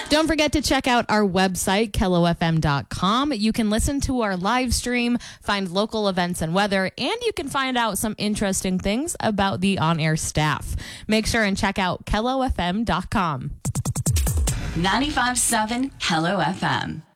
Don't forget to check out our website, KELOFM.com. You can listen to our live stream, find local events and weather, and you can find out some interesting things about the on-air staff. Make sure and check out KELOFM.com. 95.7 KELO FM.